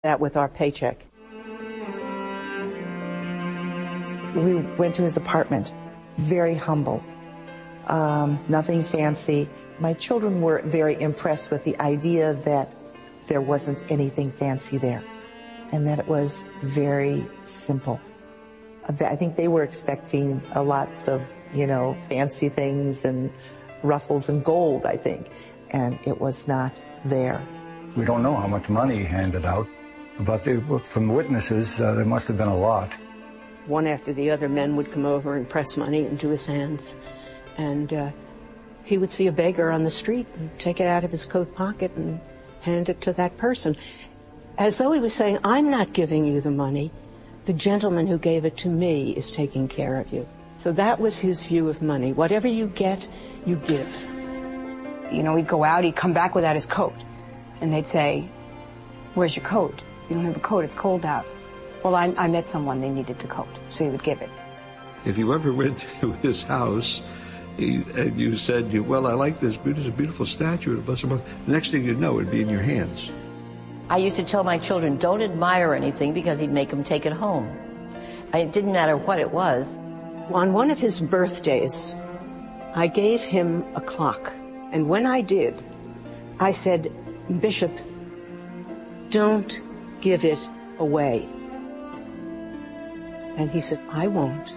that with our paycheck. We went to his apartment, very humble, nothing fancy. My children were very impressed with the idea that there wasn't anything fancy there and that it was very simple. I think they were expecting lots of, fancy things and ruffles and gold, I think, and it was not there. We don't know how much money he handed out, but from witnesses, there must have been a lot. One after the other, men would come over and press money into his hands, and he would see a beggar on the street and take it out of his coat pocket and hand it to that person, as though he was saying, I'm not giving you the money. The gentleman who gave it to me is taking care of you. So that was his view of money. Whatever you get, you give. He'd go out, he'd come back without his coat. And they'd say, where's your coat? You don't have a coat, it's cold out. Well, I met someone, they needed the coat, so he would give it. If you ever went to his house and you said, well, I like this, there's a beautiful statue, the next thing you'd know, it'd be in your hands. I used to tell my children, don't admire anything because he'd make them take it home. It didn't matter what it was. On one of his birthdays, I gave him a clock. And when I did, I said, Bishop, don't give it away. And he said, I won't.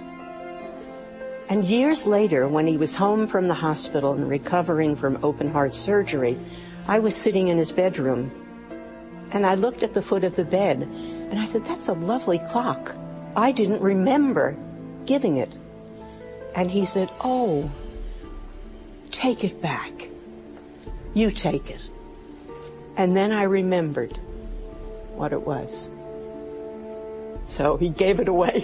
And years later, when he was home from the hospital and recovering from open heart surgery, I was sitting in his bedroom. And I looked at the foot of the bed, and I said, that's a lovely clock. I didn't remember giving it. And he said, oh, take it back. You take it. And then I remembered what it was. So he gave it away.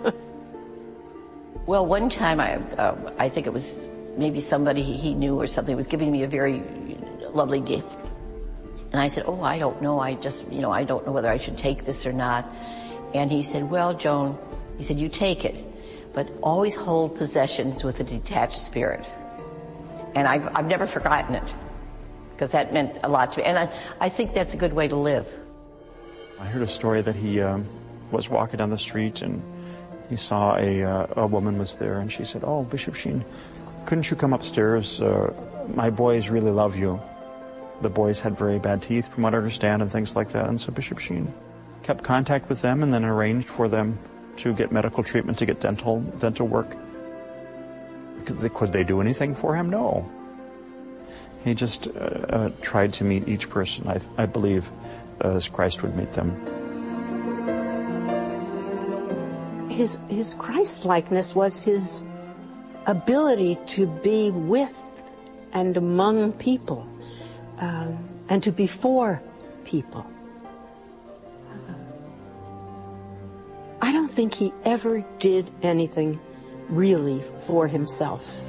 Well, one time, I think it was maybe somebody he knew or something was giving me a very lovely gift. And I said, oh, I don't know. I don't know whether I should take this or not. And he said, well, Joan, he said, you take it, but always hold possessions with a detached spirit. And I've never forgotten it, because that meant a lot to me. And I think that's a good way to live. I heard a story that he was walking down the street and he saw a woman was there, and she said, oh, Bishop Sheen, couldn't you come upstairs? My boys really love you. The boys had very bad teeth, from what I understand, and things like that. And so Bishop Sheen kept contact with them and then arranged for them to get medical treatment, to get dental work. Could they do anything for him? No. He just tried to meet each person, I believe, as Christ would meet them. His Christ-likeness was his ability to be with and among people. And to be for people. I don't think he ever did anything really for himself.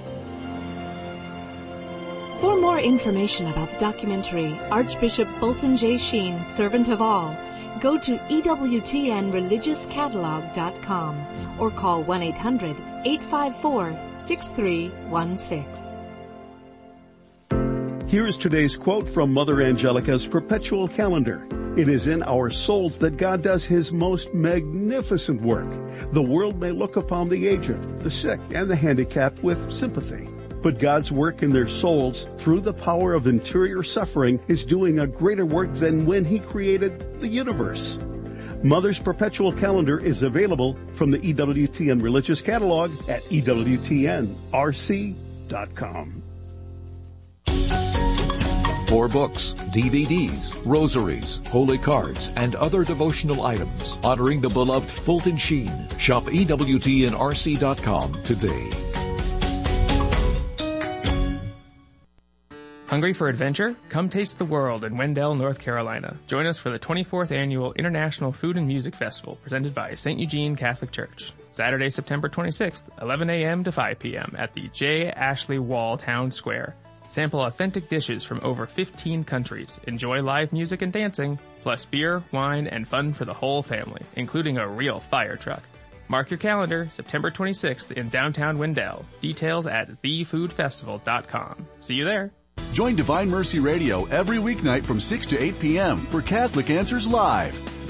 For more information about the documentary Archbishop Fulton J. Sheen, Servant of All, go to EWTNReligiousCatalog.com or call 1-800-854-6316. Here is today's quote from Mother Angelica's Perpetual Calendar. It is in our souls that God does His most magnificent work. The world may look upon the aged, the sick, and the handicapped with sympathy. But God's work in their souls, through the power of interior suffering, is doing a greater work than when He created the universe. Mother's Perpetual Calendar is available from the EWTN Religious Catalog at EWTNRC.com. For books, DVDs, rosaries, holy cards, and other devotional items honoring the beloved Fulton Sheen, shop EWTNRC.com today. Hungry for adventure? Come taste the world in Wendell, North Carolina. Join us for the 24th Annual International Food and Music Festival presented by St. Eugene Catholic Church. Saturday, September 26th, 11 a.m. to 5 p.m. at the J. Ashley Wall Town Square. Sample authentic dishes from over 15 countries. Enjoy live music and dancing, plus beer, wine, and fun for the whole family, including a real fire truck. Mark your calendar, September 26th in downtown Wendell. Details at thefoodfestival.com. See you there. Join Divine Mercy Radio every weeknight from 6 to 8 p.m. for Catholic Answers Live.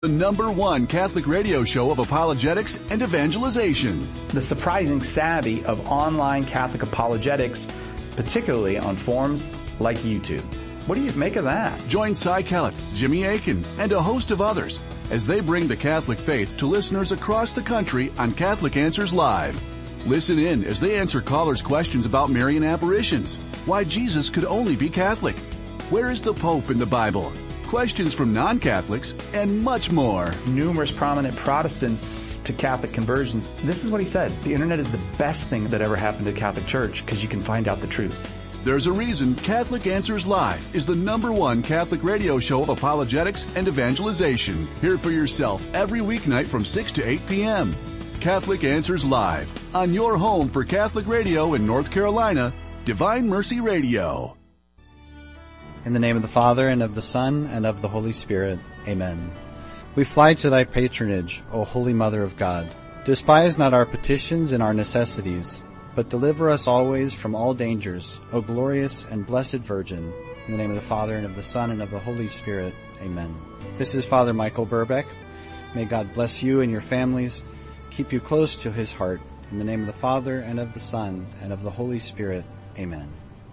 The #1 Catholic radio show of apologetics and evangelization. The surprising savvy of online Catholic apologetics, particularly on forums like YouTube. What do you make of that? Join Cy Kellett, Jimmy Akin, and a host of others as they bring the Catholic faith to listeners across the country on Catholic Answers Live. Listen in as they answer callers' questions about Marian apparitions, why Jesus could only be Catholic, where is the Pope in the Bible, questions from non-Catholics, and much more. Numerous prominent Protestants to Catholic conversions. This is what he said. The internet is the best thing that ever happened to the Catholic Church because you can find out the truth. There's a reason Catholic Answers Live is the #1 Catholic radio show of apologetics and evangelization. Hear it for yourself every weeknight from 6 to 8 p.m. Catholic Answers Live, on your home for Catholic radio in North Carolina, Divine Mercy Radio. In the name of the Father, and of the Son, and of the Holy Spirit. Amen. We fly to thy patronage, O Holy Mother of God. Despise not our petitions and our necessities, but deliver us always from all dangers, O glorious and blessed Virgin. In the name of the Father, and of the Son, and of the Holy Spirit. Amen. This is Father Michael Burbeck. May God bless you and your families, keep you close to his heart. In the name of the Father, and of the Son, and of the Holy Spirit. Amen.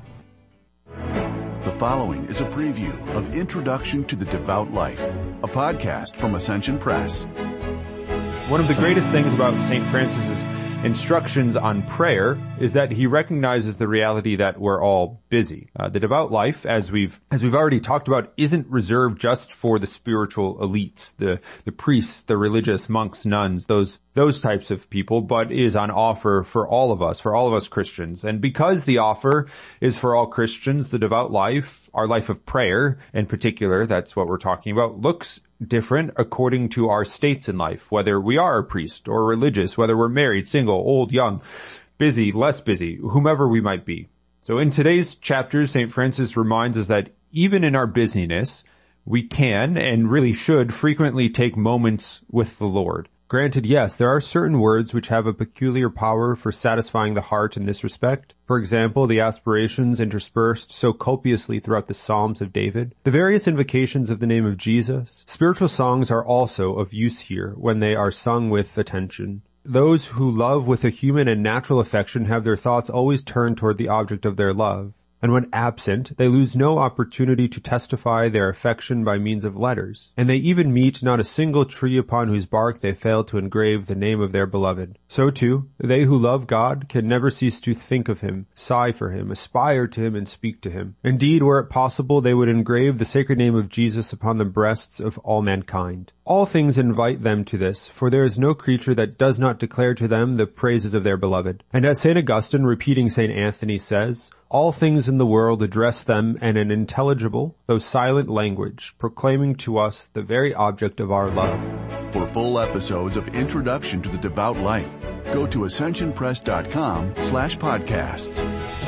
The following is a preview of Introduction to the Devout Life, a podcast from Ascension Press. One of the greatest things about St. Francis's instructions on prayer is that he recognizes the reality that we're all busy. The devout life, as we've already talked about, isn't reserved just for the spiritual elites, the priests, the religious monks, nuns, those types of people, but is on offer for all of us Christians. And because the offer is for all Christians, the devout life, our life of prayer in particular, that's what we're talking about, looks different according to our states in life, whether we are a priest or religious, whether we're married, single, old, young, busy, less busy, whomever we might be. So in today's chapters, St. Francis reminds us that even in our busyness, we can and really should frequently take moments with the Lord. Granted, yes, there are certain words which have a peculiar power for satisfying the heart in this respect. For example, the aspirations interspersed so copiously throughout the Psalms of David, the various invocations of the name of Jesus. Spiritual songs are also of use here when they are sung with attention. Those who love with a human and natural affection have their thoughts always turned toward the object of their love. And when absent, they lose no opportunity to testify their affection by means of letters. And they even meet not a single tree upon whose bark they fail to engrave the name of their beloved. So too, they who love God can never cease to think of him, sigh for him, aspire to him, and speak to him. Indeed, were it possible, they would engrave the sacred name of Jesus upon the breasts of all mankind. All things invite them to this, for there is no creature that does not declare to them the praises of their beloved. And as St. Augustine, repeating St. Anthony, says, all things in the world address them in an intelligible, though silent language, proclaiming to us the very object of our love. For full episodes of Introduction to the Devout Life, go to ascensionpress.com/podcasts.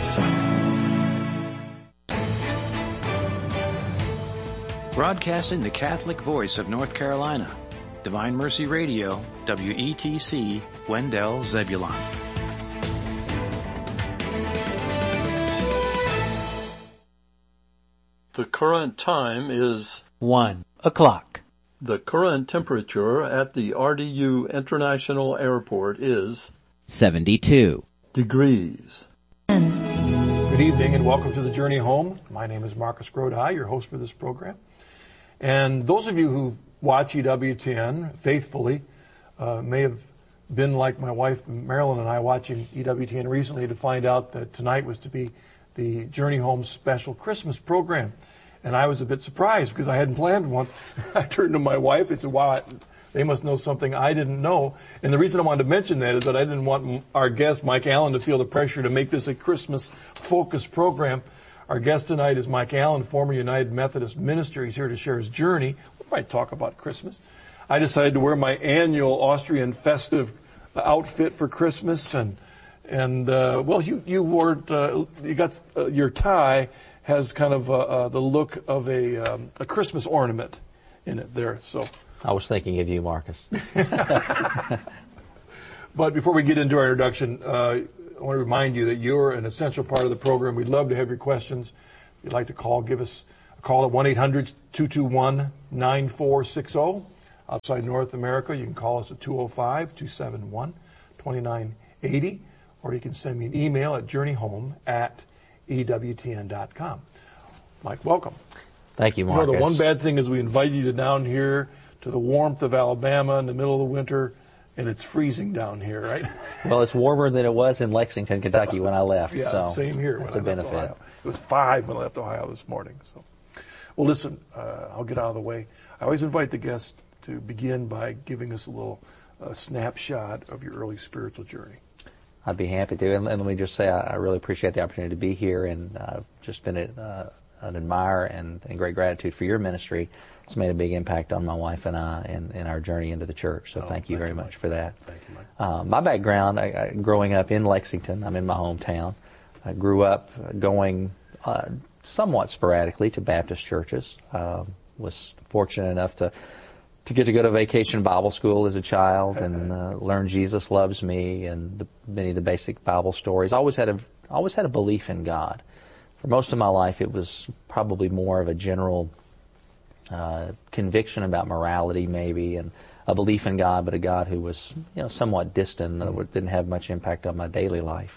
Broadcasting the Catholic voice of North Carolina, Divine Mercy Radio, WETC, Wendell, Zebulon. The current time is 1 o'clock. The current temperature at the RDU International Airport is 72 degrees. Good evening and welcome to the Journey Home. My name is Marcus Grodi, your host for this program. And those of you who watch EWTN faithfully may have been like my wife Marilyn and I watching EWTN recently to find out that tonight was to be the Journey Home special Christmas program. And I was a bit surprised because I hadn't planned one. I turned to my wife and said, wow, they must know something I didn't know. And the reason I wanted to mention that is that I didn't want our guest, Mike Allen, to feel the pressure to make this a Christmas-focused program. Our guest tonight is Mike Allen, former United Methodist minister. He's here to share his journey. We might talk about Christmas. I decided to wear my annual Austrian festive outfit for Christmas, and well, you wore you got your tie has kind of the look of a Christmas ornament in it there. So I was thinking of you, Marcus. But before we get into our introduction, I want to remind you that you're an essential part of the program. We'd love to have your questions. If you'd like to call, give us a call at 1-800-221-9460. Outside North America, you can call us at 205-271-2980, or you can send me an email at journeyhome@ewtn.com. Mike, welcome. Thank you, Marcus. You know, the one bad thing is we invite you down here to the warmth of Alabama in the middle of the winter, and it's freezing down here, right? Well, it's warmer than it was in Lexington, Kentucky when I left. Yeah, so same here. That's when a I left benefit. Ohio. It was 5 when I left Ohio this morning. So, well, listen, I'll get out of the way. I always invite the guest to begin by giving us a little snapshot of your early spiritual journey. I'd be happy to. And let me just say I really appreciate the opportunity to be here, and I've just been an admirer and great gratitude for your ministry. It's made a big impact on my wife and I in our journey into the church. So thank you very much for that. Thank you, Mike. My background, growing up in Lexington, I'm in my hometown. I grew up going somewhat sporadically to Baptist churches. Was fortunate enough to get to go to vacation Bible school as a child and learn Jesus loves me and many of the basic Bible stories. I always had a belief in God. For most of my life, it was probably more of a general conviction about morality, maybe, and a belief in God, but a God who was, somewhat distant, didn't have much impact on my daily life.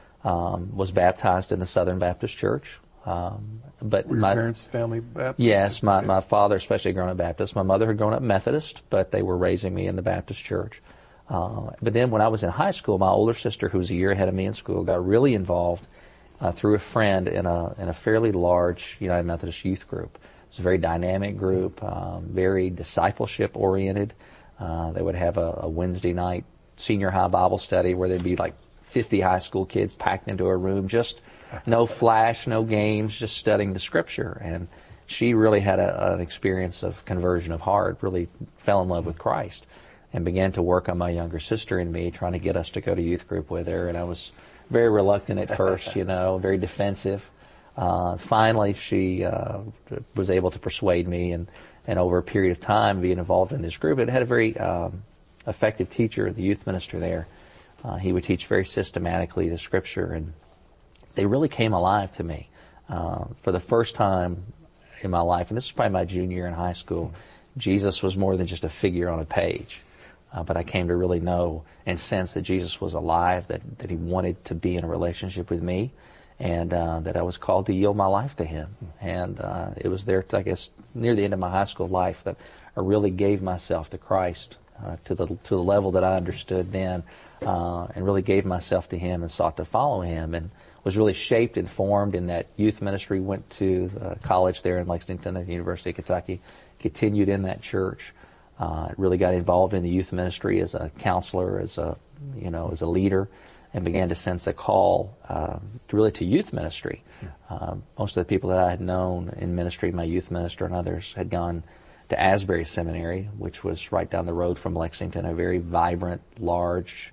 Was baptized in the Southern Baptist Church. But were your parents family Baptist? Yes, my father especially grown up Baptist. My mother had grown up Methodist, but they were raising me in the Baptist church. But then when I was in high school, my older sister, who was a year ahead of me in school, got really involved through a friend in a fairly large United Methodist youth group. It was a very dynamic group, very discipleship oriented. They would have a Wednesday night senior high Bible study where there'd be like 50 high school kids packed into a room, just no flash, no games, just studying the Scripture. And she really had an experience of conversion of heart, really fell in love with Christ, and began to work on my younger sister and me, trying to get us to go to youth group with her. And I was very reluctant at first, very defensive. Finally, she was able to persuade me, and over a period of time being involved in this group, it had a very effective teacher, the youth minister there. He would teach very systematically the Scripture, and they really came alive to me. For the first time in my life, and this was probably my junior year in high school, Jesus was more than just a figure on a page. But I came to really know and sense that Jesus was alive, that He wanted to be in a relationship with me, and that I was called to yield my life to Him. And it was there, I guess, near the end of my high school life that I really gave myself to Christ to the level that I understood then, and really gave myself to Him and sought to follow Him, and was really shaped and formed in that youth ministry. Went to college there in Lexington at the University of Kentucky, continued in that church. Really got involved in the youth ministry as a counselor, as a leader, and began to sense a call to youth ministry. Most of the people that I had known in ministry, my youth minister and others, had gone to Asbury Seminary, which was right down the road from Lexington, a very vibrant, large,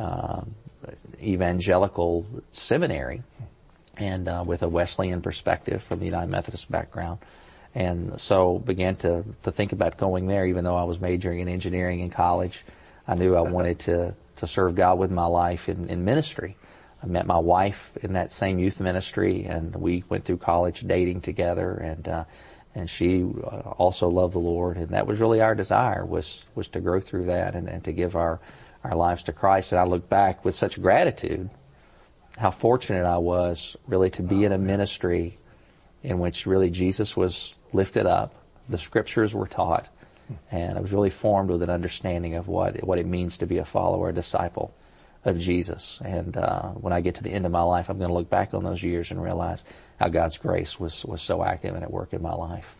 evangelical seminary, and with a Wesleyan perspective from the United Methodist background. And so began to think about going there, even though I was majoring in engineering in college. I knew I wanted to serve God with my life in ministry. I met my wife in that same youth ministry, and we went through college dating together, and she also loved the Lord, and that was really our desire, was to grow through that and to give our lives to Christ. And I look back with such gratitude how fortunate I was really to be in a ministry in which really Jesus was lifted up, the Scriptures were taught, and I was really formed with an understanding of what it means to be a follower, a disciple of Jesus. And when I get to the end of my life, I'm going to look back on those years and realize how God's grace was so active and at work in my life.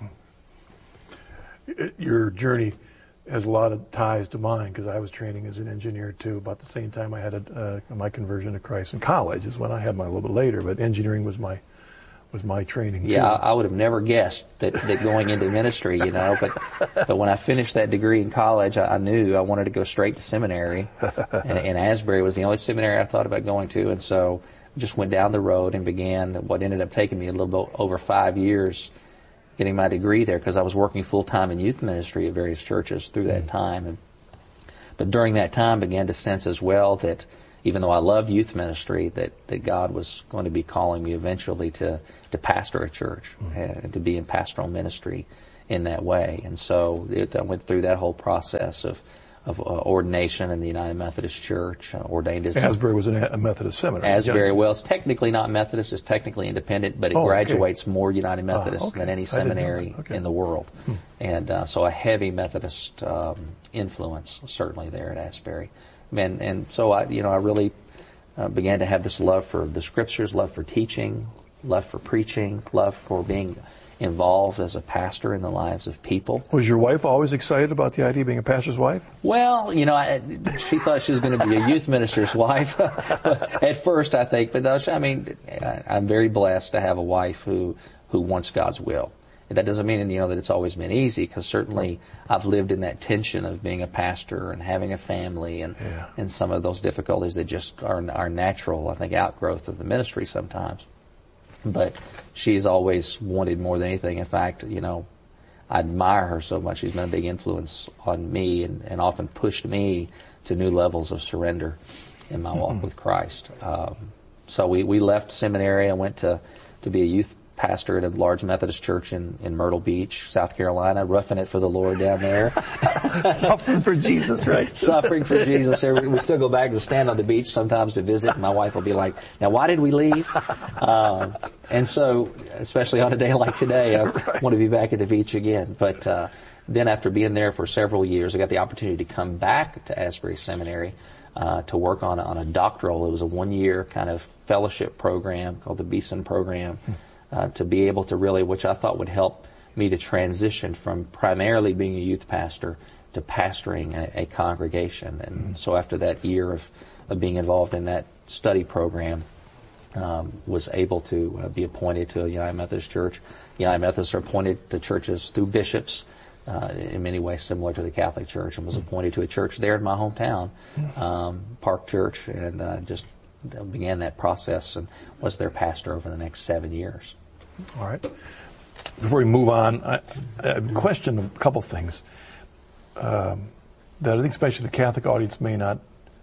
Your journey has a lot of ties to mine, because I was training as an engineer too. About the same time I had my conversion to Christ. In college is when I had mine, a little bit later, but engineering was my training too. Yeah, I would have never guessed that going into ministry, but when I finished that degree in college, I knew I wanted to go straight to seminary, and Asbury was the only seminary I thought about going to, and so just went down the road and began what ended up taking me a little bit over 5 years getting my degree there, because I was working full-time in youth ministry at various churches through that time. But during that time began to sense as well that even though I loved youth ministry, that God was going to be calling me eventually to pastor a church and to be in pastoral ministry in that way. And so I went through that whole process of ordination in the United Methodist Church, ordained as... Asbury was a Methodist seminary. Asbury, well, it's technically not Methodist, it's technically independent, but it graduates more United Methodist than any seminary in the world. And so a heavy Methodist influence, certainly there at Asbury. And so I really began to have this love for the Scriptures, love for teaching, love for preaching, love for being involved as a pastor in the lives of people. Was your wife always excited about the idea of being a pastor's wife? Well, she thought she was going to be a youth minister's wife at first, I think. But no, I'm very blessed to have a wife who wants God's will. And that doesn't mean, that it's always been easy, because certainly I've lived in that tension of being a pastor and having a family and some of those difficulties that just are natural, I think, outgrowth of the ministry sometimes. But she's always wanted more than anything. In fact, I admire her so much. She's been a big influence on me and often pushed me to new levels of surrender in my walk with Christ. So we left seminary and went to be a youth pastor at a large Methodist church in Myrtle Beach, South Carolina, roughing it for the Lord down there. Suffering for Jesus, right? Suffering for Jesus. We still go back to stand on the beach sometimes to visit. My wife will be like, "Now, why did we leave?" And so, especially on a day like today, I want to be back at the beach again. But then after being there for several years, I got the opportunity to come back to Asbury Seminary to work on a doctoral. It was a 1-year kind of fellowship program called the Beeson Program. To be able to really, which I thought would help me to transition from primarily being a youth pastor to pastoring a congregation. And so after that year of being involved in that study program, was able to be appointed to a United Methodist church. United Methodists are appointed to churches through bishops, in many ways similar to the Catholic Church, and was appointed to a church there in my hometown, Park Church, and just began that process and was their pastor over the next 7 years. All right. Before we move on, I question a couple things that I think especially the Catholic audience may not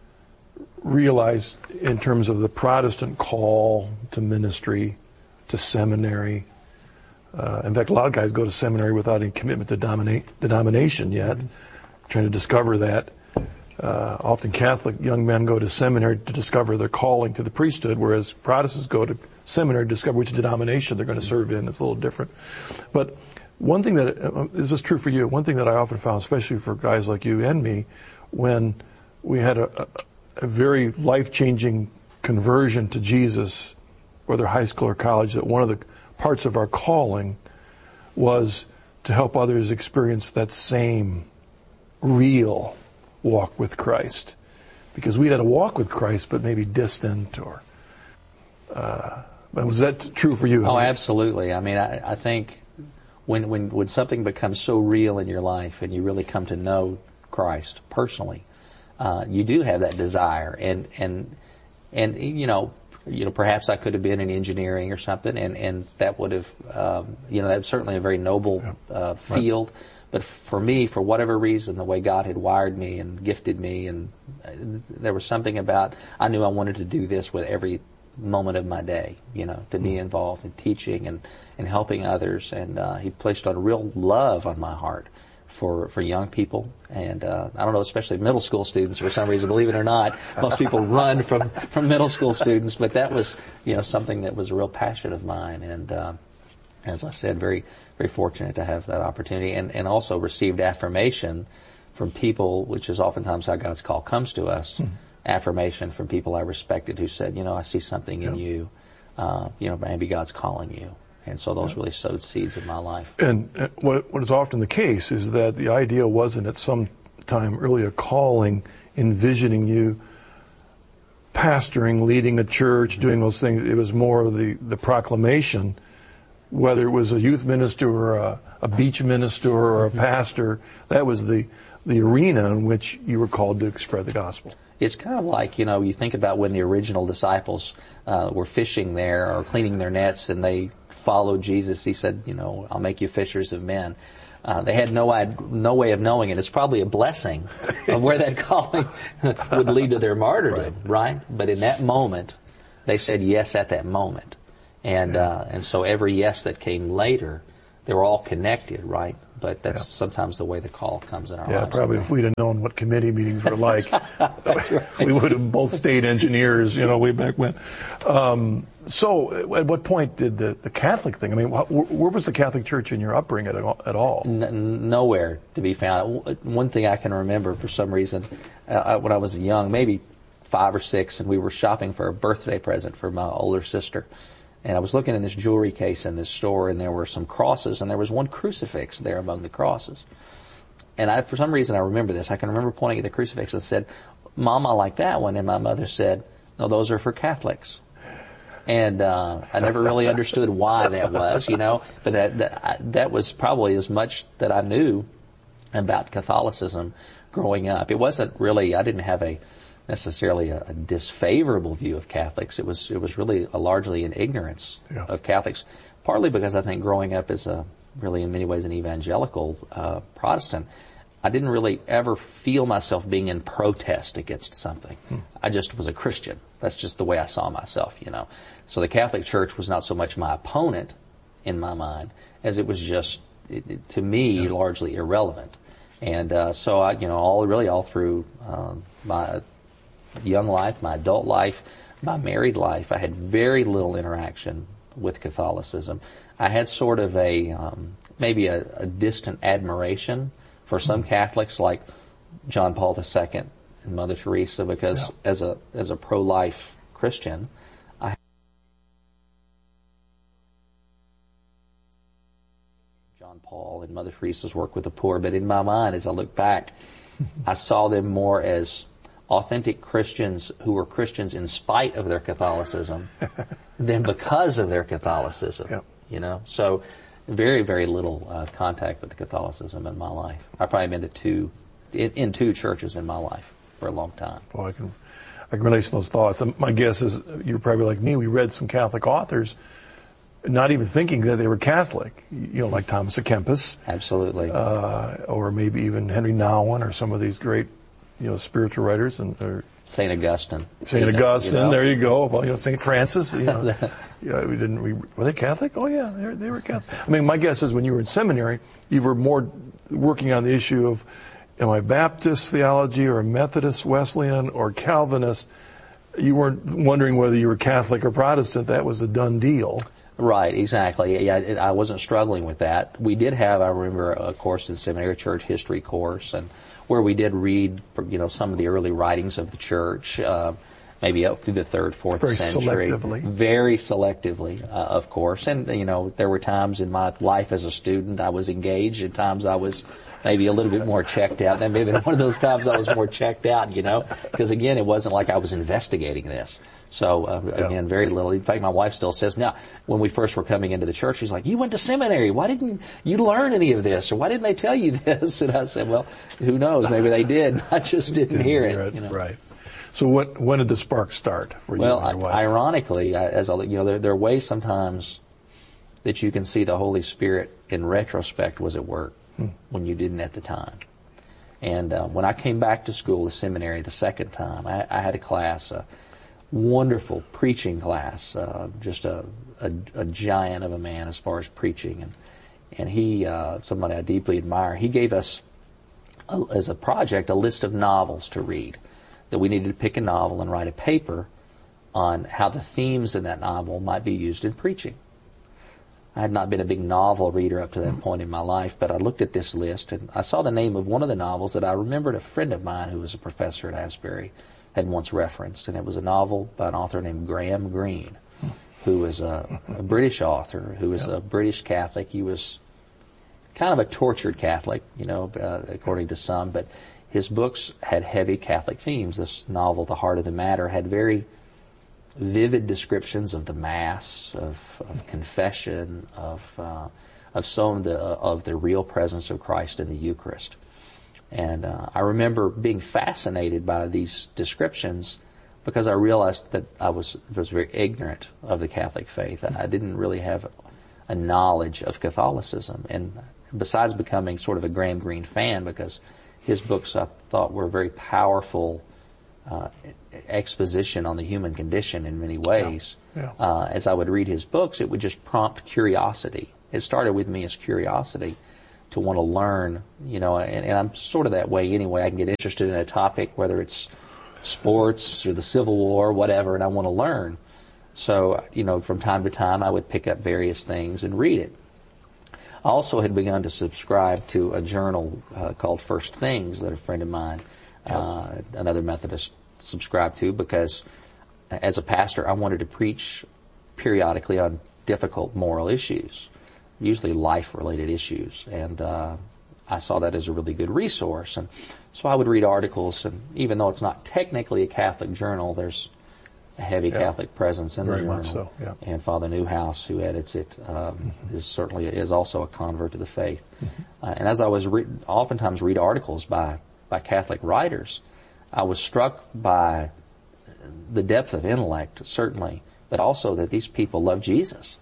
realize in terms of the Protestant call to ministry, to seminary. In fact, a lot of guys go to seminary without any commitment to denomination yet, trying to discover that. Often Catholic young men go to seminary to discover their calling to the priesthood, whereas Protestants go to seminary to discover which denomination they're going to serve in. It's a little different. But one thing that, is this true for you? One thing that I often found, especially for guys like you and me, when we had a very life-changing conversion to Jesus, whether high school or college, that one of the parts of our calling was to help others experience that same real walk with Christ. Because we'd had a walk with Christ, but maybe distant or... was that true for you? Oh, absolutely. I mean, I think when something becomes so real in your life and you really come to know Christ personally, you do have that desire. And perhaps I could have been in engineering or something, and that would have, that's certainly a very noble field. Right. But for me, for whatever reason, the way God had wired me and gifted me, and there was something about, I knew I wanted to do this with every moment of my day, to be involved in teaching and helping others. And He placed a real love on my heart for young people. And I don't know, especially middle school students for some reason, believe it or not. Most people run from middle school students, but that was, something that was a real passion of mine. And as I said, very, very fortunate to have that opportunity, and also received affirmation from people, which is oftentimes how God's call comes to us. Affirmation from people I respected who said, I see something in you, maybe God's calling you. And so those really sowed seeds in my life. And what is often the case is that the idea wasn't at some time really a calling, envisioning you pastoring, leading a church, doing those things. It was more of the proclamation, whether it was a youth minister or a beach minister or a pastor, that was the arena in which you were called to spread the gospel. It's kind of like, you think about when the original disciples were fishing there or cleaning their nets and they followed Jesus. He said, I'll make you fishers of men. They had no way of knowing it. It's probably a blessing of where that calling would lead to their martyrdom, right? But in that moment, they said yes at that moment. And so every yes that came later they were all connected, right? But that's sometimes the way the call comes in our lives. Yeah, probably if we'd have known what committee meetings were like, right. we would have both stayed engineers, way back when. So at what point did the Catholic thing, where was the Catholic Church in your upbringing at all? Nowhere to be found. One thing I can remember for some reason, when I was young, maybe 5 or 6, and we were shopping for a birthday present for my older sister. And I was looking in this jewelry case in this store, and there were some crosses, and there was one crucifix there among the crosses. And for some reason, I remember this. I can remember pointing at the crucifix and said, "Mom, I like that one." And my mother said, "No, those are for Catholics." And I never really understood why that was, But that was probably as much that I knew about Catholicism growing up. It wasn't really, I didn't have necessarily a disfavorable view of Catholics. It was really largely an ignorance of Catholics, partly because I think growing up as really in many ways an evangelical Protestant, I didn't really ever feel myself being in protest against something. I just was a Christian. That's just the way I saw myself, So the Catholic Church was not so much my opponent in my mind as it was just, to me, largely irrelevant. And so I, all through my young life, my adult life, my married life, I had very little interaction with Catholicism. I had sort of maybe a distant admiration for some Catholics like John Paul II and Mother Teresa, because as a pro-life Christian, I had John Paul and Mother Teresa's work with the poor, but in my mind, as I look back, I saw them more as authentic Christians who were Christians in spite of their Catholicism than because of their Catholicism, So very, very little contact with Catholicism in my life. I've probably been in two churches in my life for a long time. Well, I can relate to those thoughts. My guess is you're probably like me. We read some Catholic authors, not even thinking that they were Catholic, like Thomas à Kempis. Absolutely. Or maybe even Henry Nouwen or some of these great spiritual writers, or St. Augustine. St. Augustine, there you go. Well, St. Francis, were they Catholic? Oh yeah, they were Catholic. My guess is when you were in seminary, you were more working on the issue of, am I Baptist theology or Methodist, Wesleyan, or Calvinist? You weren't wondering whether you were Catholic or Protestant. That was a done deal. Right, exactly. Yeah, I wasn't struggling with that. We did have, I remember, a course in seminary, church history course, and where we did read, some of the early writings of the church, maybe up through the 3rd, 4th century. Very selectively, of course. And, there were times in my life as a student I was engaged, and times I was maybe a little bit more checked out. Then maybe one of those times I was more checked out, because again, it wasn't like I was investigating this. So, again, very little. In fact, my wife still says, now, when we first were coming into the church, she's like, "You went to seminary. Why didn't you learn any of this? Or why didn't they tell you this?" And I said, well, who knows? Maybe they did. I just didn't hear it. Right. So when did the spark start for you and your wife? Ironically, there are ways sometimes that you can see the Holy Spirit in retrospect was at work when you didn't at the time. And when I came back to school, the seminary, the second time, I had a class, wonderful preaching class, just a giant of a man as far as preaching, and he, somebody I deeply admire, he gave us, as a project, a list of novels to read, that we needed to pick a novel and write a paper on how the themes in that novel might be used in preaching. I had not been a big novel reader up to that point in my life, but I looked at this list and I saw the name of one of the novels that I remembered a friend of mine who was a professor at Asbury had once referenced, and it was a novel by an author named Graham Greene, who was a British author, who was a British Catholic. He was kind of a tortured Catholic, according to some, but his books had heavy Catholic themes. This novel, The Heart of the Matter, had very vivid descriptions of the Mass, of confession, of some of the real presence of Christ in the Eucharist. And I remember being fascinated by these descriptions because I realized that I was very ignorant of the Catholic faith. I didn't really have a knowledge of Catholicism. And besides becoming sort of a Graham Greene fan, because his books I thought were very powerful exposition on the human condition in many ways. As I would read his books, it would just prompt curiosity It started with me as curiosity to want to learn, and I'm sort of that way anyway. I can get interested in a topic, whether it's sports or the Civil War, whatever, and I want to learn. So, from time to time I would pick up various things and read it. I also had begun to subscribe to a journal called First Things that a friend of mine, another Methodist, subscribed to, because as a pastor I wanted to preach periodically on difficult moral issues, usually life-related issues, and I saw that as a really good resource. And so I would read articles, and even though it's not technically a Catholic journal, there's a heavy Catholic presence in the journal. Very much so, And Father Newhouse, who edits it, is also a convert to the faith. And as I was oftentimes read articles by Catholic writers, I was struck by the depth of intellect, certainly, but also that these people love Jesus.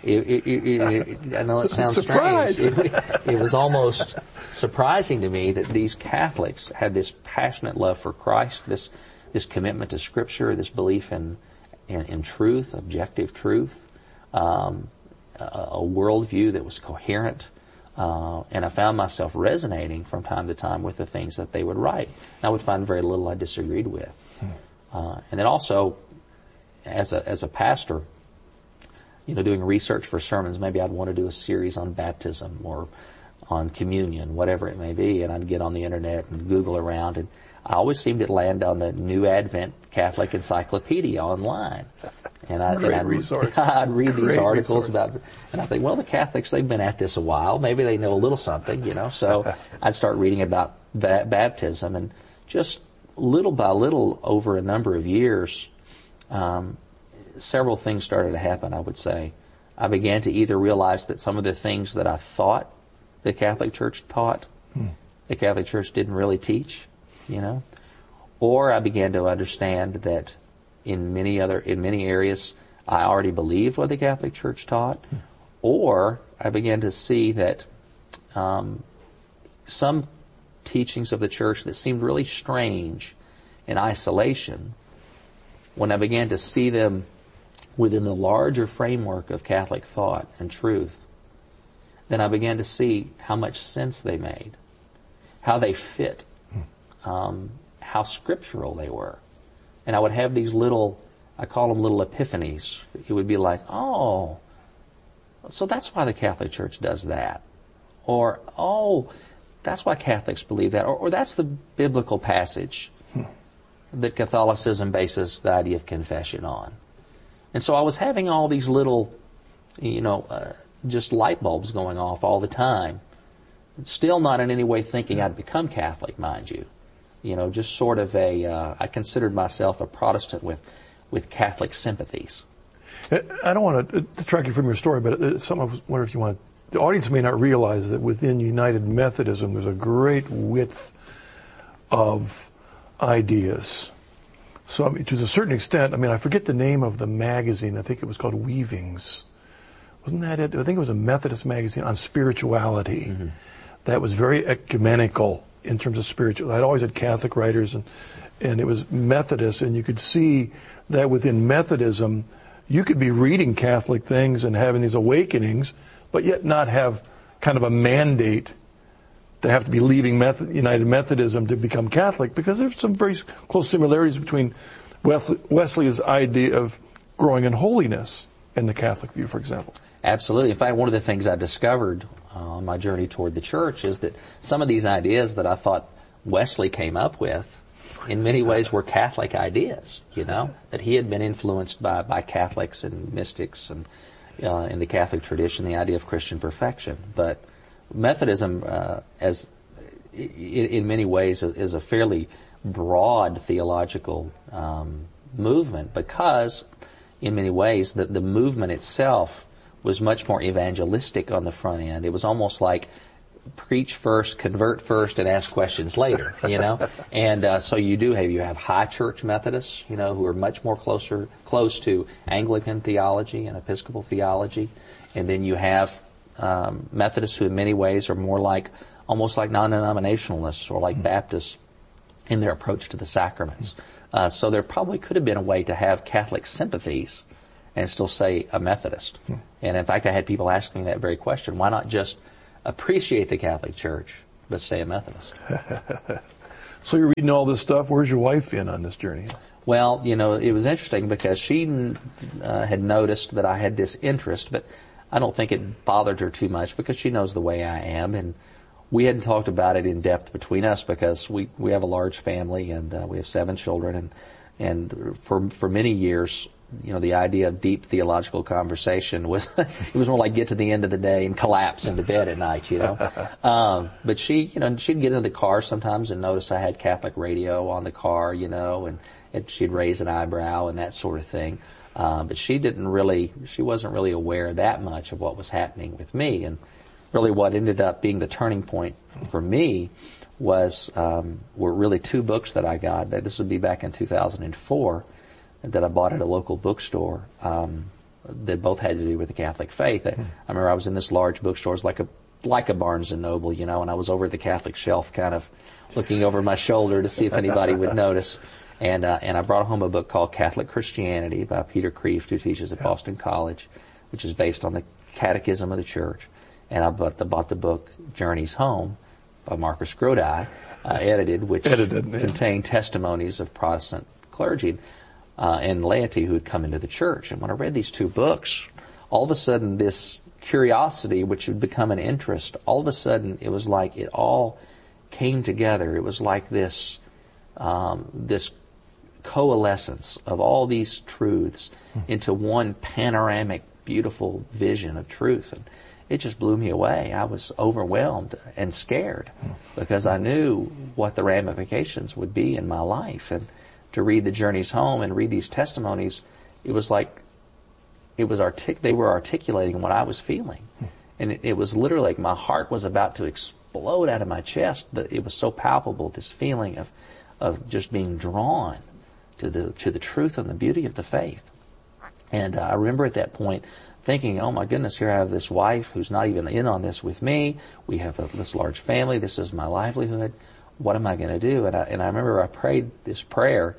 I know it sounds strange. It was almost surprising to me that these Catholics had this passionate love for Christ, this commitment to Scripture, this belief in truth, objective truth, a worldview that was coherent, and I found myself resonating from time to time with the things that they would write. And I would find very little I disagreed with. And then also, as a pastor, doing research for sermons, maybe I'd want to do a series on baptism or on communion, whatever it may be, and I'd get on the internet and Google around, and I always seemed to land on the New Advent Catholic Encyclopedia online. And I'd read these articles about, and I think, well, the Catholics, they've been at this a while. Maybe they know a little something, So I'd start reading about baptism, and just little by little over a number of years, several things started to happen, I would say. I began to either realize that some of the things that I thought the Catholic Church taught, the Catholic Church didn't really teach, or I began to understand that in many areas I already believed what the Catholic Church taught, or I began to see that some teachings of the Church that seemed really strange in isolation, when I began to see them within the larger framework of Catholic thought and truth, then I began to see how much sense they made, how they fit, how scriptural they were. And I would have these I call them little epiphanies. It would be like, oh, so that's why the Catholic Church does that. Or, oh, that's why Catholics believe that. Or that's the biblical passage that Catholicism bases the idea of confession on. And so I was having all these little, just light bulbs going off all the time. Still not in any way thinking I'd become Catholic, mind you. Just sort of I considered myself a Protestant with Catholic sympathies. I don't want to detract you from your story, but it's something I wonder if you want to. The audience may not realize that within United Methodism there's a great width of ideas. So, to a certain extent, I forget the name of the magazine. I think it was called Weavings. Wasn't that it? I think it was a Methodist magazine on spirituality. That was very ecumenical in terms of spiritual. I'd always had Catholic writers, and it was Methodist, and you could see that within Methodism, you could be reading Catholic things and having these awakenings, but yet not have kind of a mandate to have to be leaving United Methodism to become Catholic, because there's some very close similarities between Wesley's idea of growing in holiness and the Catholic view, for example. Absolutely. In fact, one of the things I discovered on my journey toward the Church is that some of these ideas that I thought Wesley came up with, in many ways were Catholic ideas, that he had been influenced by Catholics and mystics and in the Catholic tradition, the idea of Christian perfection. But Methodism, in many ways, is a fairly broad theological movement, because in many ways the movement itself was much more evangelistic on the front end. It was almost like preach first, convert first, and ask questions later, And so you have high church Methodists, who are much more close to Anglican theology and Episcopal theology, and then you have Methodists who in many ways are more almost like non-denominationalists or like Baptists in their approach to the sacraments. So there probably could have been a way to have Catholic sympathies and still say a Methodist. And in fact, I had people asking me that very question. Why not just appreciate the Catholic Church, but say a Methodist? So you're reading all this stuff. Where's your wife in on this journey? Well, it was interesting because she had noticed that I had this interest, but I don't think it bothered her too much because she knows the way I am. And we hadn't talked about it in depth between us because we have a large family and we have 7 children. And for many years, the idea of deep theological conversation was, it was more like get to the end of the day and collapse into bed at night, But she, she'd get in the car sometimes and notice I had Catholic radio on the car, and she'd raise an eyebrow and that sort of thing. But she wasn't really aware that much of what was happening with me. And really what ended up being the turning point for me were really 2 books that I got. This would be back in 2004. That I bought at a local bookstore that both had to do with the Catholic faith. I remember I was in this large bookstore, it was like a Barnes & Noble, and I was over at the Catholic shelf kind of looking over my shoulder to see if anybody would notice. And I brought home a book called Catholic Christianity by Peter Kreeft, who teaches at Boston College, which is based on the Catechism of the Church. And I bought the book Journeys Home by Marcus Grodi, edited, which contained testimonies of Protestant clergy and laity who had come into the church. And when I read these 2 books, all of a sudden this curiosity, which had become an interest, all of a sudden it was like it all came together. It was like this coalescence of all these truths into one panoramic, beautiful vision of truth. And it just blew me away. I was overwhelmed and scared because I knew what the ramifications would be in my life. And to read the Journeys Home and read these testimonies, it was like they were articulating what I was feeling. And it was literally like my heart was about to explode out of my chest. It was so palpable, this feeling of just being drawn to the truth and the beauty of the faith. And I remember at that point thinking, oh my goodness, here I have this wife who's not even in on this with me. We have this large family. This is my livelihood. What am I going to do? And I remember I prayed this prayer.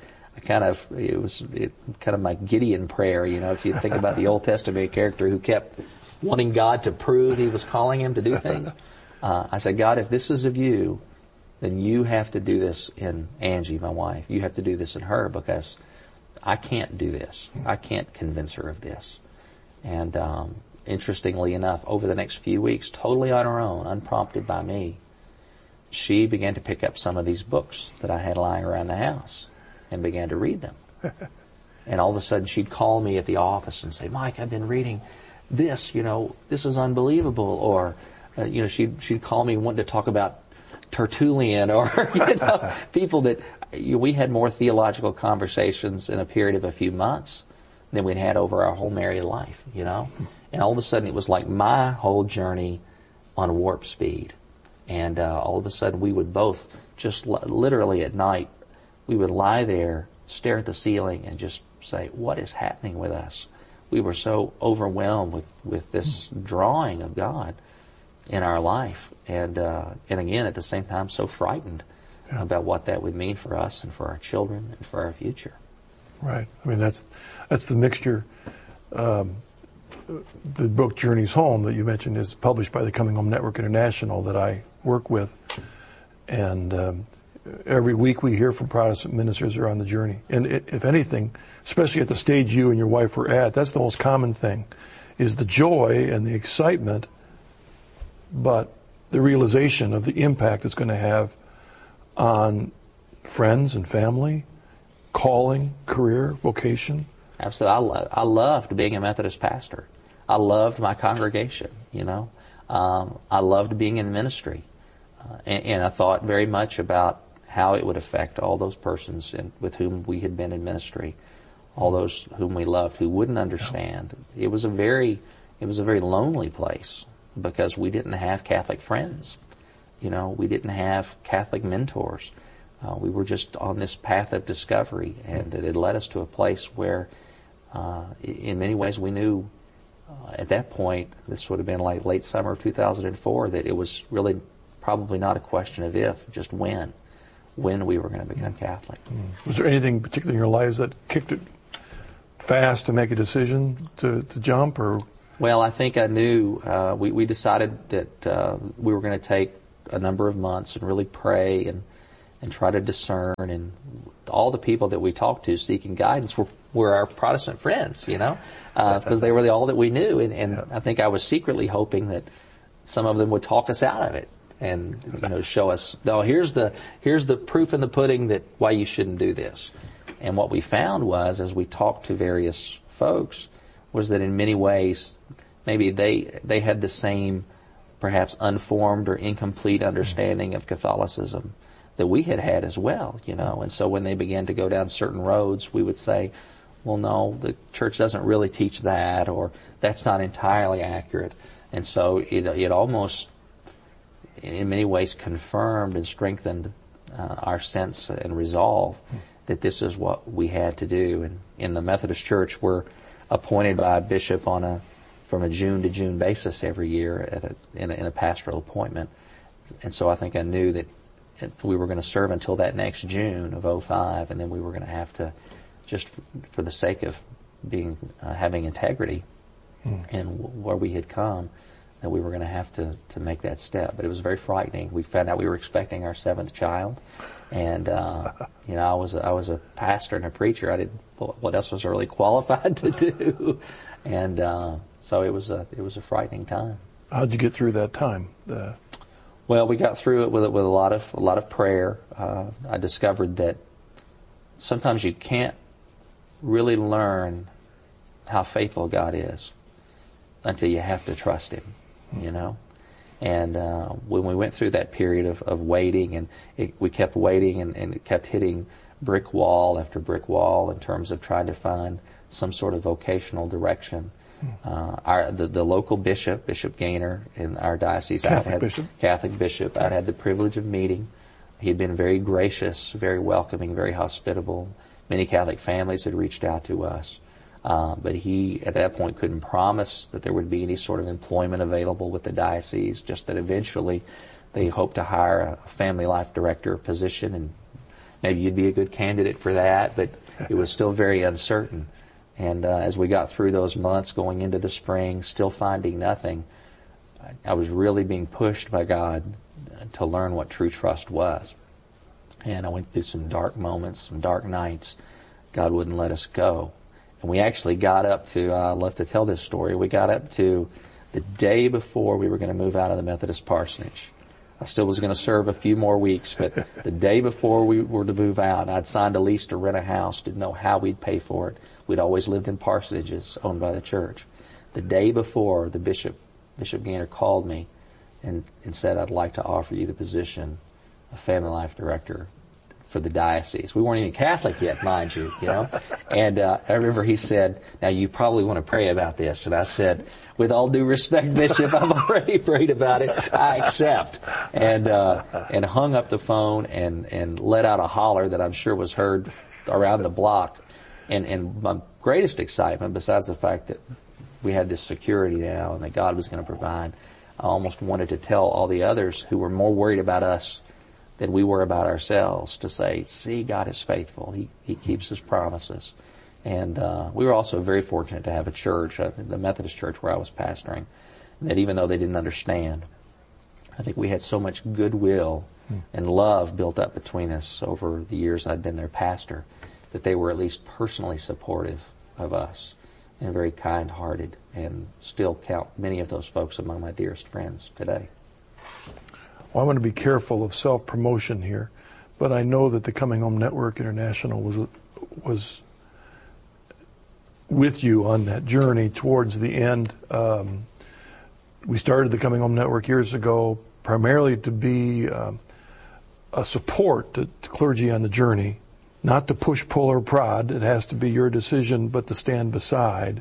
It was kind of my Gideon prayer. If you think about the Old Testament character who kept wanting God to prove he was calling him to do things. I said, God, if this is of you, then you have to do this in Angie, my wife. You have to do this in her because I can't do this. I can't convince her of this. And interestingly enough, over the next few weeks, totally on her own, unprompted by me, she began to pick up some of these books that I had lying around the house and began to read them. And all of a sudden she'd call me at the office and say, Mike, I've been reading this, this is unbelievable. Or, she'd call me wanting to talk about Tertullian or, people that we had more theological conversations in a period of a few months than we'd had over our whole married life, And all of a sudden it was like my whole journey on warp speed. And all of a sudden we would both just literally at night, we would lie there, stare at the ceiling and just say, what is happening with us? We were so overwhelmed with this drawing of God in our life. And again, at the same time, so frightened about what that would mean for us and for our children and for our future. Right. I mean, that's the mixture. The book Journeys Home that you mentioned is published by the Coming Home Network International that I work with. And every week we hear from Protestant ministers who are on the journey. And if anything, especially at the stage you and your wife were at, that's the most common thing, is the joy and the excitement, but the realization of the impact it's going to have on friends and family, calling, career, vocation. Absolutely. I loved being a Methodist pastor. I loved my congregation, I loved being in ministry. And I thought very much about how it would affect all those persons with whom we had been in ministry, all those whom we loved who wouldn't understand. It was a very lonely place because we didn't have Catholic friends. We didn't have Catholic mentors. We were just on this path of discovery, and it had led us to a place where, in many ways, we knew at that point, this would have been like late summer of 2004, that it was really probably not a question of if, just when we were going to become Catholic. Was there anything particular in your lives that kicked it fast to make a decision to jump, or? Well, I think I knew, we decided that we were going to take a number of months and really pray and try to discern, and all the people that we talked to seeking guidance were our Protestant friends, because they were all that we knew, and I think I was secretly hoping that some of them would talk us out of it and show us, no, here's the proof in the pudding that why you shouldn't do this. And what we found was, as we talked to various folks, was that in many ways maybe they had the same perhaps unformed or incomplete understanding of Catholicism that we had as well, and so when they began to go down certain roads, we would say, well, no, the church doesn't really teach that, or that's not entirely accurate. And so it almost in many ways confirmed and strengthened our sense and resolve that this is what we had to do. And in the Methodist Church, we're appointed by a bishop from a June to June basis every year in a pastoral appointment. And so I think I knew that we were going to serve until that next June of 2005, and then we were going to have to, just for the sake of having integrity and where we had come, that we were going to have to make that step. But it was very frightening. We found out we were expecting our 7th child, and I was a pastor and a preacher. I didn't. What else was I really qualified to do? And so it was a frightening time. How'd you get through that time? Well, we got through it with a lot of prayer. I discovered that sometimes you can't really learn how faithful God is until you have to trust Him, And when we went through that period of waiting, and we kept waiting, and it kept hitting brick wall after brick wall in terms of trying to find some sort of vocational direction. The local bishop, Bishop Gaynor, in our diocese, Catholic bishop, I'd had the privilege of meeting. He'd been very gracious, very welcoming, very hospitable. Many Catholic families had reached out to us. But he, at that point, couldn't promise that there would be any sort of employment available with the diocese, just that eventually they hoped to hire a family life director position, and maybe you'd be a good candidate for that, but it was still very uncertain. And as we got through those months going into the spring, still finding nothing, I was really being pushed by God to learn what true trust was. And I went through some dark moments, some dark nights. God wouldn't let us go. And we actually got up to, I love to tell this story, we got up to the day before we were going to move out of the Methodist parsonage. I still was going to serve a few more weeks, but the day before we were to move out, I'd signed a lease to rent a house, didn't know how we'd pay for it. We'd always lived in parsonages owned by the church. The day before, the Bishop Gaynor called me and said, I'd like to offer you the position of family life director for the diocese. We weren't even Catholic yet, mind you, And I remember he said, now you probably want to pray about this. And I said, with all due respect, Bishop, I've already prayed about it. I accept. And hung up the phone and let out a holler that I'm sure was heard around the block. And my greatest excitement, besides the fact that we had this security now and that God was going to provide, I almost wanted to tell all the others who were more worried about us than we were about ourselves to say, see, God is faithful. He keeps His promises. And we were also very fortunate to have a church, the Methodist church where I was pastoring, that even though they didn't understand, I think we had so much goodwill and love built up between us over the years I'd been their pastor, that they were at least personally supportive of us and very kind-hearted, and still count many of those folks among my dearest friends today. Well, I want to be careful of self-promotion here, but I know that the Coming Home Network International was with you on that journey towards the end. We started the Coming Home Network years ago primarily to be a support to clergy on the journey, not to push, pull, or prod. It has to be your decision, but to stand beside.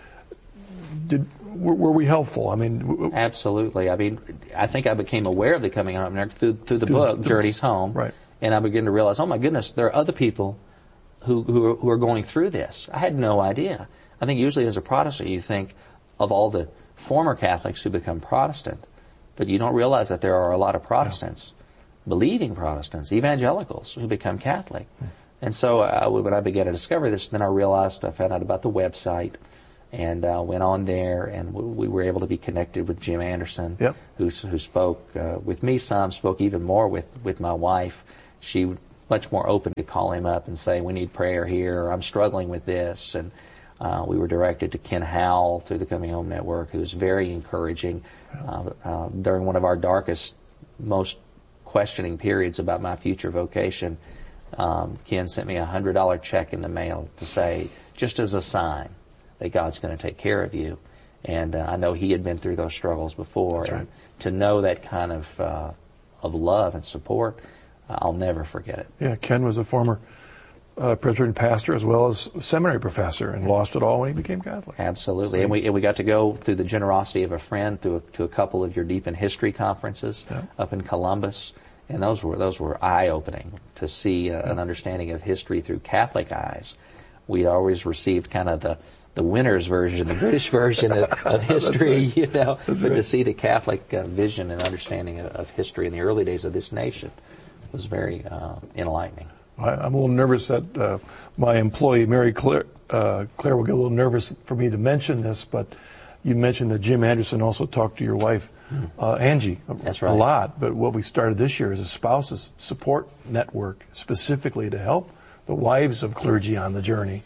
Were we helpful? I mean, absolutely. I mean, I think I became aware of the Coming Home Network through the book Journeys Home, right? And I began to realize, oh my goodness, there are other people who are going through this. I had no idea. I think usually as a Protestant, you think of all the former Catholics who become Protestant, but you don't realize that there are a lot of Protestants, believing Protestants, evangelicals who become Catholic. And so when I began to discover this, then I found out about the website, and went on there, and we were able to be connected with Jim Anderson, who spoke with me some, spoke even more with my wife. She was much more open to call him up and say, we need prayer here, or I'm struggling with this. And we were directed to Ken Howell through the Coming Home Network, who was very encouraging. During one of our darkest, most questioning periods about my future vocation, Ken sent me a $100 check in the mail to say, just as a sign that God's going to take care of you. And I know he had been through those struggles before. That's right. And to know that kind of love and support, I'll never forget it. Yeah, Ken was a former Presbyterian pastor as well as seminary professor, and lost it all when he became Catholic. Absolutely. And we got to go through the generosity of a friend to a couple of your Deep in History conferences up in Columbus. And those were eye-opening to see an understanding of history through Catholic eyes. We always received kind of the winner's version, the British version of history, That's right. but to see the Catholic vision and understanding of history in the early days of this nation was very enlightening. I'm a little nervous that my employee, Mary Claire will get a little nervous for me to mention this, but you mentioned that Jim Anderson also talked to your wife, Angie, That's right. a lot. But what we started this year is a spouses support network specifically to help the wives of clergy on the journey.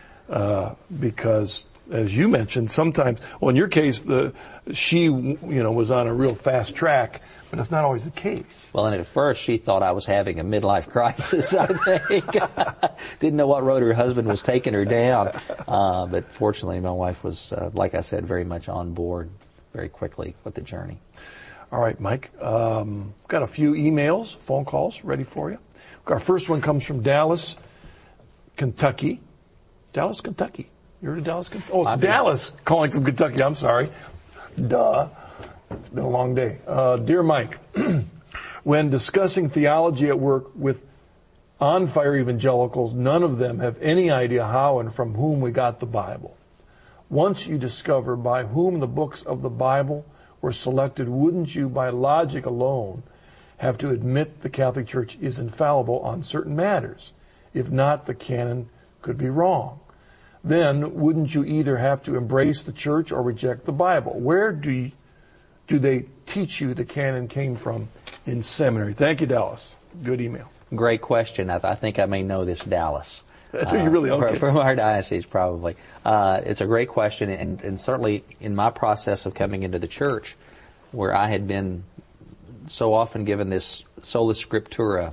Because, as you mentioned, sometimes, well, in your case, she was on a real fast track, but it's not always the case. Well, and at first she thought I was having a midlife crisis, I think. Didn't know what road her husband was taking her down. But fortunately, my wife was, like I said, very much on board very quickly with the journey. All right, Mike. Got a few emails, phone calls ready for you. Our first one comes from Dallas, Kentucky. Dallas, Kentucky. You're in Dallas, Kentucky? Oh, it's Dallas calling from Kentucky. I'm sorry. Duh. It's been a long day. Dear Mike, when discussing theology at work with on-fire evangelicals, none of them have any idea how and from whom we got the Bible. Once you discover by whom the books of the Bible were selected, wouldn't you, by logic alone, have to admit the Catholic Church is infallible on certain matters? If not, the canon could be wrong. Then, wouldn't you either have to embrace the Church or reject the Bible? Where do they teach you the canon came from in seminary? Thank you, Dallas. Good email. Great question. I think I may know this Dallas. You really okay. From our diocese, probably. It's a great question, and certainly in my process of coming into the church, where I had been so often given this sola scriptura,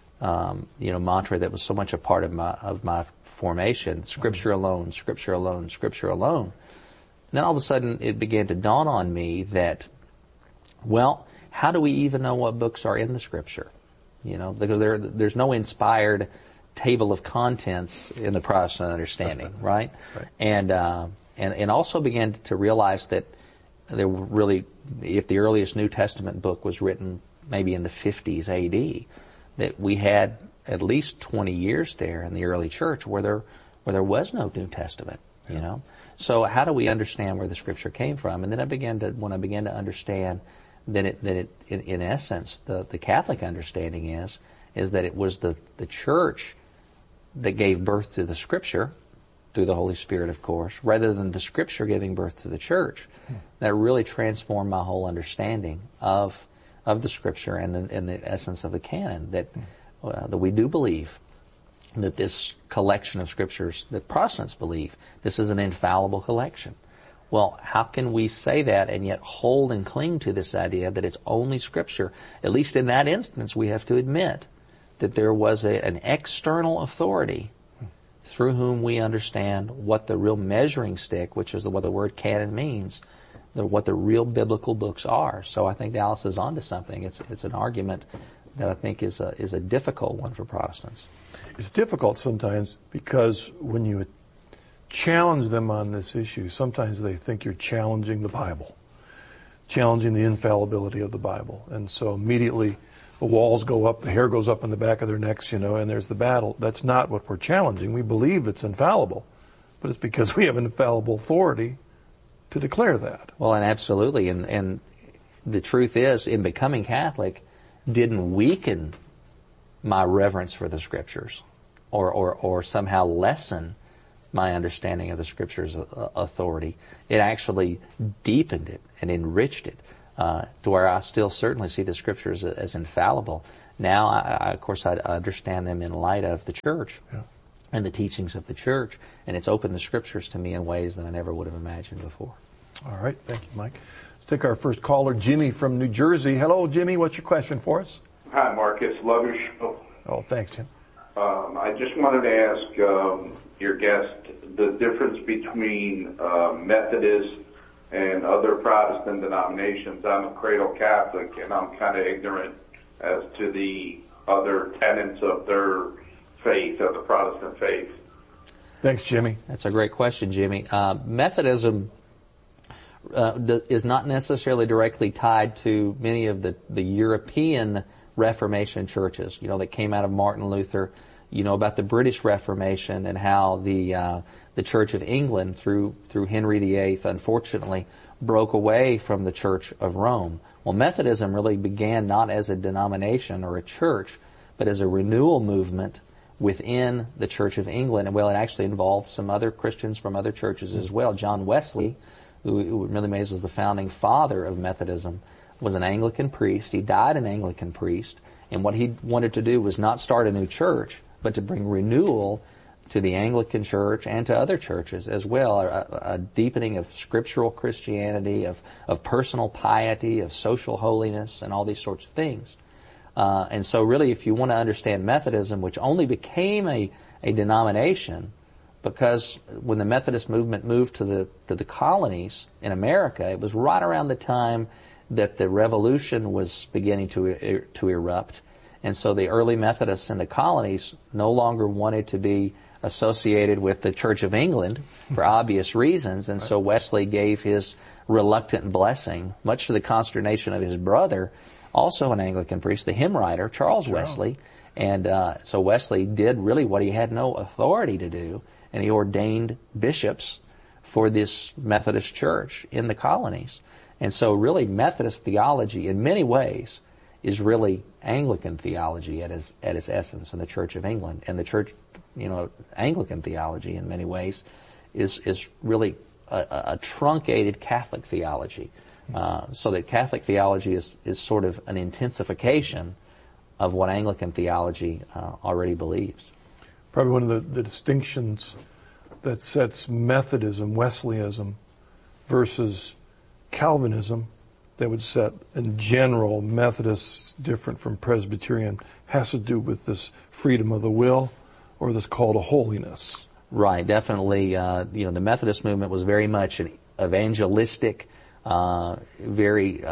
mantra that was so much a part of my formation, Scripture alone, Scripture alone, Scripture alone. And then all of a sudden it began to dawn on me that, well, how do we even know what books are in the Scripture? Because there's no inspired table of contents in the Protestant understanding, right? And also began to realize that there were really, if the earliest New Testament book was written maybe in the 50s AD, that we had at least 20 years there in the early church where there was no New Testament, So how do we understand where the Scripture came from? And then when I began to understand that in essence, the Catholic understanding is that it was the Church that gave birth to the Scripture, through the Holy Spirit, of course, rather than the Scripture giving birth to the Church. That really transformed my whole understanding of the Scripture and the essence of the canon, that we do believe that this collection of Scriptures that Protestants believe, this is an infallible collection. Well, how can we say that and yet hold and cling to this idea that it's only Scripture? At least in that instance, we have to admit that there was an external authority through whom we understand what the real measuring stick, which is what the word canon means, what the real biblical books are. So I think Dallas is onto something. It's an argument that I think is a difficult one for Protestants. It's difficult sometimes because when you challenge them on this issue, sometimes they think you're challenging the Bible, challenging the infallibility of the Bible. And so immediately the walls go up, the hair goes up in the back of their necks, and there's the battle. That's not what we're challenging. We believe it's infallible, but it's because we have an infallible authority to declare that. Well, and absolutely. And the truth is, in becoming Catholic, didn't weaken my reverence for the Scriptures. or somehow lessen my understanding of the Scripture's authority. It actually deepened it and enriched it to where I still certainly see the Scriptures as infallible. Now, of course, I understand them in light of the Church and the teachings of the Church, and it's opened the Scriptures to me in ways that I never would have imagined before. All right. Thank you, Mike. Let's take our first caller, Jimmy from New Jersey. Hello, Jimmy. What's your question for us? Hi, Marcus. Love your show. Oh, thanks, Jim. I just wanted to ask your guest the difference between Methodist and other Protestant denominations. I'm a cradle Catholic, and I'm kind of ignorant as to the other tenets of their faith, of the Protestant faith. Thanks, Jimmy. That's a great question, Jimmy. Methodism is not necessarily directly tied to many of the European Reformation churches, that came out of Martin Luther. You know about the British Reformation and how the Church of England, through Henry VIII, unfortunately, broke away from the Church of Rome. Well, Methodism really began not as a denomination or a church, but as a renewal movement within the Church of England. And, well, it actually involved some other Christians from other churches as well. John Wesley, who really made as the founding father of Methodism, was an Anglican priest. He died an Anglican priest. And what he wanted to do was not start a new church, but to bring renewal to the Anglican Church and to other churches as well, a deepening of scriptural Christianity, of personal piety, of social holiness, and all these sorts of things. And so really, if you want to understand Methodism, which only became a denomination because when the Methodist movement moved to the colonies in America, it was right around the time that the Revolution was beginning to erupt. And so the early Methodists in the colonies no longer wanted to be associated with the Church of England for obvious reasons. And so Wesley gave his reluctant blessing, much to the consternation of his brother, also an Anglican priest, the hymn writer, Charles Wesley. And so Wesley did really what he had no authority to do, and he ordained bishops for this Methodist church in the colonies. And so really Methodist theology in many ways is really Anglican theology at its essence in the Church of England. And the church, Anglican theology in many ways is really a truncated Catholic theology. So that Catholic theology is sort of an intensification of what Anglican theology already believes. Probably one of the distinctions that sets Methodism, Wesleyanism, versus Calvinism, that would set in general Methodists different from Presbyterian, has to do with this freedom of the will, or this call to holiness. Right, definitely. The Methodist movement was very much an evangelistic, very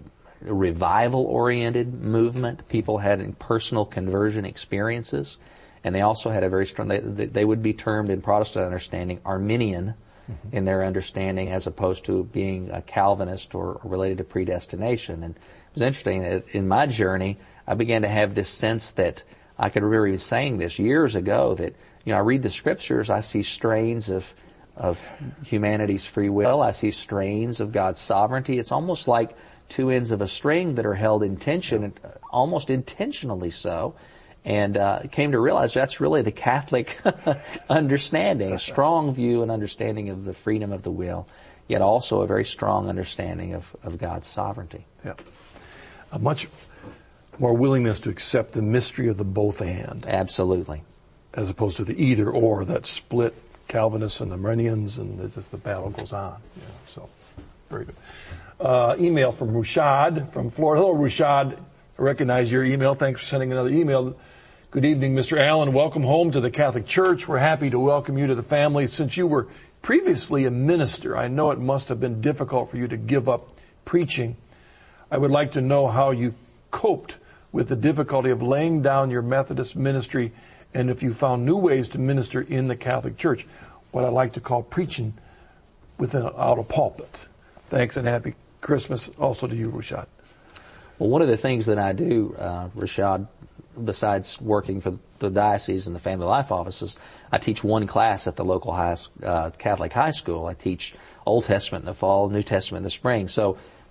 revival-oriented movement. People had personal conversion experiences, and they also had a very strong, they would be termed in Protestant understanding Arminian in their understanding, as opposed to being a Calvinist or related to predestination. And it was interesting that in my journey, I began to have this sense that I could remember even saying this years ago, that I read the Scriptures, I see strains of humanity's free will, I see strains of God's sovereignty. It's almost like two ends of a string that are held in tension, almost intentionally so. And came to realize that's really the Catholic understanding, a strong view and understanding of the freedom of the will, yet also a very strong understanding of God's sovereignty. Yeah. A much more willingness to accept the mystery of the both and. Absolutely. As opposed to the either or that split Calvinists and Arminians, and just the battle goes on. So, very good. Email from Rushad from Florida. Hello, Rushad. I recognize your email. Thanks for sending another email. Good evening, Mr. Allen. Welcome home to the Catholic Church. We're happy to welcome you to the family. Since you were previously a minister, I know it must have been difficult for you to give up preaching. I would like to know how you've coped with the difficulty of laying down your Methodist ministry, and if you found new ways to minister in the Catholic Church, what I like to call preaching out of pulpit. Thanks, and happy Christmas also to you, Rushad. Well, one of the things that I do, Rashad, besides working for the diocese and the family life offices, I teach one class at the local Catholic high school. I teach Old Testament in the fall, New Testament in the spring. So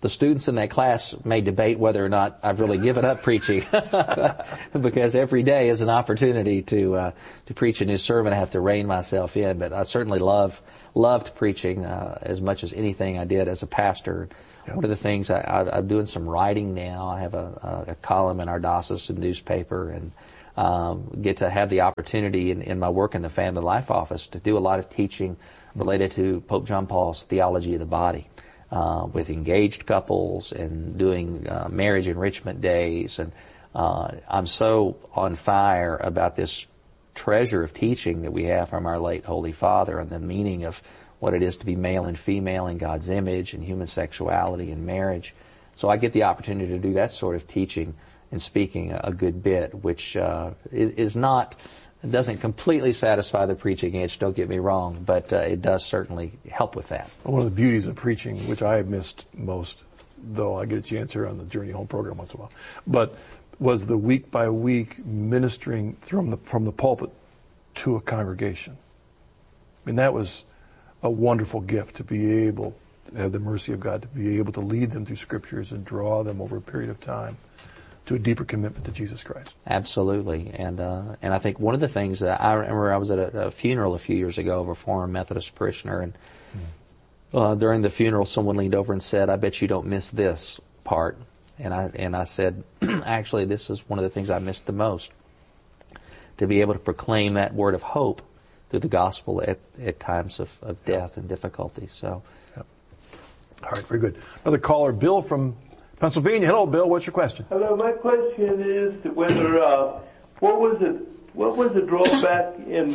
the students in that class may debate whether or not I've really given up preaching, because every day is an opportunity to preach a new sermon. I have to rein myself in, but I certainly loved preaching as much as anything I did as a pastor. Yep. One of the things I'm doing some writing now. I have a column in our diocesan newspaper, and get to have the opportunity in my work in the Family Life Office to do a lot of teaching related to Pope John Paul's theology of the body, with engaged couples and doing marriage enrichment days. And I'm so on fire about this treasure of teaching that we have from our late Holy Father, and the meaning of what it is to be male and female in God's image, and human sexuality and marriage. So I get the opportunity to do that sort of teaching and speaking a good bit, which doesn't completely satisfy the preaching itch, don't get me wrong, but it does certainly help with that. One of the beauties of preaching, which I have missed most, though I get a chance here on the Journey Home program once in a while, but was the week by week ministering from the pulpit to a congregation. I mean, that was a wonderful gift, to be able to have the mercy of God, to be able to lead them through scriptures and draw them over a period of time to a deeper commitment to Jesus Christ. Absolutely. And I think one of the things that I remember, I was at a funeral a few years ago of a former Methodist parishioner, and during the funeral someone leaned over and said, "I bet you don't miss this part." And I said, actually, this is one of the things I missed the most, to be able to proclaim that word of hope through the gospel at times of death and difficulty. So, yep. All right, very good. Another caller, Bill from Pennsylvania. Hello, Bill. What's your question? Hello. My question is whether what was the drawback in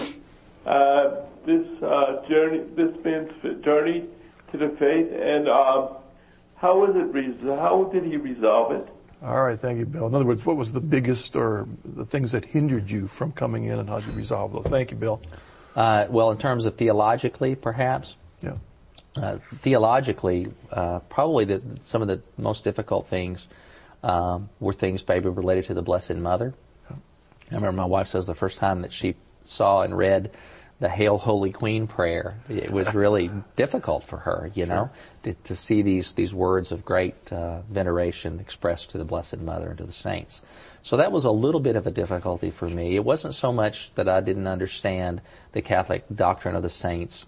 this man's journey to the faith, and how did he resolve it? All right, thank you, Bill. In other words, what was the biggest or the things that hindered you from coming in, and how did you resolve those? Thank you, Bill. Well, in terms of theologically, perhaps. Yeah. Theologically, probably some of the most difficult things were things maybe related to the Blessed Mother. Yeah. I remember my wife says the first time that she saw and read the Hail Holy Queen prayer, it was really difficult for her, to see these words of great veneration expressed to the Blessed Mother and to the saints. So that was a little bit of a difficulty for me. It wasn't so much that I didn't understand the Catholic doctrine of the saints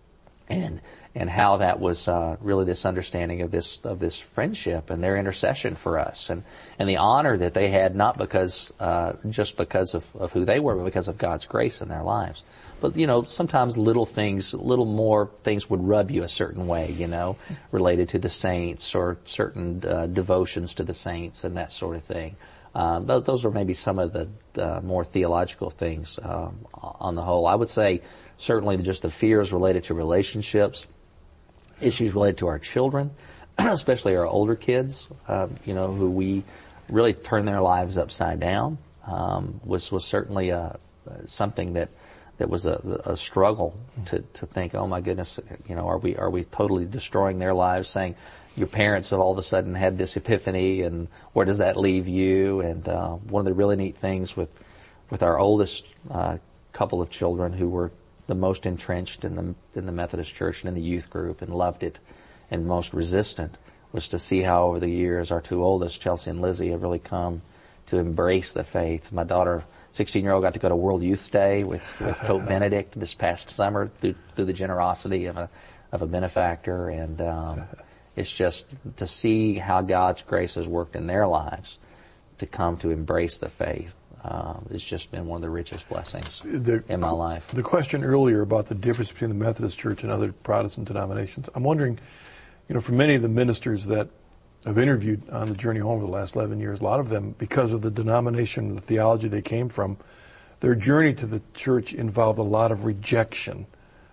and how that was really this understanding of this friendship and their intercession for us, and the honor that they had, not because just because of who they were, but because of God's grace in their lives. But sometimes little more things would rub you a certain way, related to the saints or certain devotions to the saints and that sort of thing. Those are maybe some of the more theological things on the whole. I would say certainly just the fears related to relationships, issues related to our children, especially our older kids, who we really turn their lives upside down, was certainly something that was a struggle to think, oh my goodness, are we totally destroying their lives, saying your parents have all of a sudden had this epiphany, and where does that leave you? And one of the really neat things with our oldest couple of children, who were the most entrenched in the Methodist Church and in the youth group and loved it and most resistant, was to see how over the years our two oldest, Chelsea and Lizzie, have really come to embrace the faith. My daughter, 16-year-old, got to go to World Youth Day with Pope Benedict this past summer through the generosity of a benefactor, and it's just to see how God's grace has worked in their lives to come to embrace the faith. It's just been one of the richest blessings in my life. The question earlier about the difference between the Methodist Church and other Protestant denominations, I'm wondering, for many of the ministers that I've interviewed on the Journey Home over the last 11 years, a lot of them, because of the denomination, the theology they came from, their journey to the church involved a lot of rejection.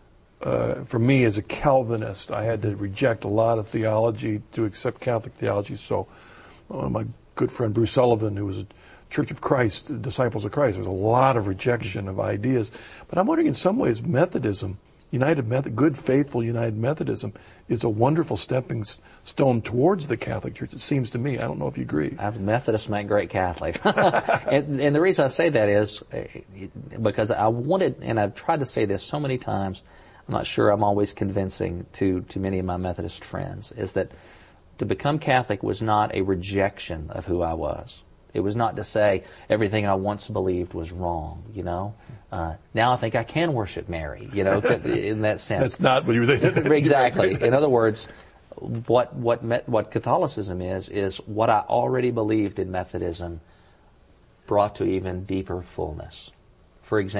For me, as a Calvinist, I had to reject a lot of theology to accept Catholic theology. So my good friend Bruce Sullivan, who was a Church of Christ, Disciples of Christ, there was a lot of rejection of ideas. But I'm wondering, in some ways, Methodism, good, faithful, United Methodism, is a wonderful stepping stone towards the Catholic Church, it seems to me. I don't know if you agree. Methodists make great Catholics. and the reason I say that is because I wanted, and I've tried to say this so many times, I'm not sure I'm always convincing to many of my Methodist friends, is that To become Catholic was not a rejection of who I was. It was not to say everything I once believed was wrong, you know. Now I think I can worship Mary, you know, in that sense. That's not what you were thinking. Exactly. In other words, what Catholicism is what I already believed in Methodism brought to even deeper fullness. For example,